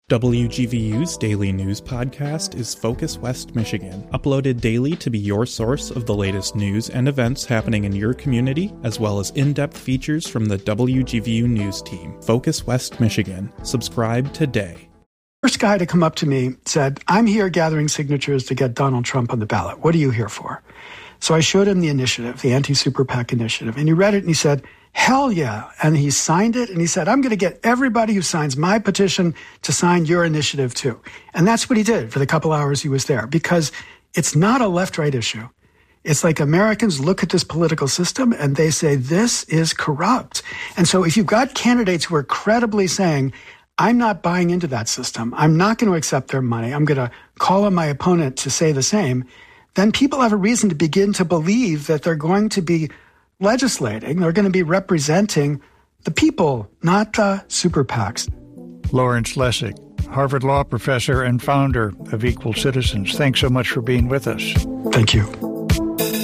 WGVU's daily news podcast is Focus West Michigan, uploaded daily to be your source of the latest news and events happening in your community, as well as in-depth features from the WGVU news team. Focus West Michigan. Subscribe today. First guy to come up to me said, "I'm here gathering signatures to get Donald Trump on the ballot. What are you here for?" So I showed him the initiative, the anti-super PAC initiative, and he read it and he said, "Hell yeah." And he signed it and he said, "I'm going to get everybody who signs my petition to sign your initiative too." And that's what he did for the couple hours he was there, because it's not a left-right issue. It's like Americans look at this political system and they say, this is corrupt. And so if you've got candidates who are credibly saying, I'm not buying into that system, I'm not going to accept their money, I'm going to call on my opponent to say the same, then people have a reason to begin to believe that they're going to be legislating, they're going to be representing the people, not the super PACs. Lawrence Lessig, Harvard Law professor and founder of Equal Citizens. Thanks so much for being with us. Thank you.